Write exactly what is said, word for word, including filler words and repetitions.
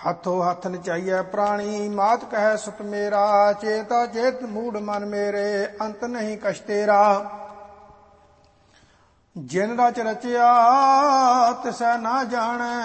ਹੱਥੋ ਹੱਥ ਨਚਾਈਐ ਪ੍ਰਾਣੀ, ਮਾਤ ਕਹਿ ਸੁਤ ਮੇਰਾ। ਚੇਤਾ ਚੇਤ ਮੂੜ ਮਨ ਮੇਰੇ, ਅੰਤ ਨਹੀਂ ਕਛ ਤੇਰਾ। ਜਿਨ ਰਚ ਰਚਿਆ ਤਿਸੈ ਨਾ ਜਾਣੈ,